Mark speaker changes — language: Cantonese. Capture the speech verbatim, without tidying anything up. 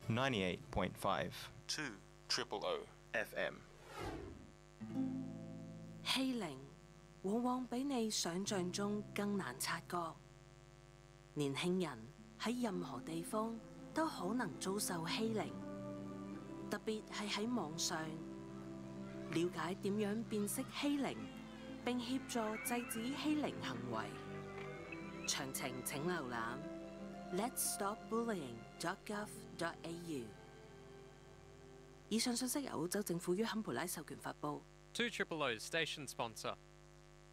Speaker 1: ninety-eight point five
Speaker 2: two triple O
Speaker 1: F M。
Speaker 3: 欺凌往往比你想象中更難察覺。年輕人喺任何地方都可能遭受欺凌，特別係喺網上。了解點樣辨識欺凌，並協助制止欺凌行為。詳情請瀏覽 let's stop bullying dot gov dot a u。以上信息由澳洲政府於坎培拉授權發布。
Speaker 4: two triple O's station sponsor.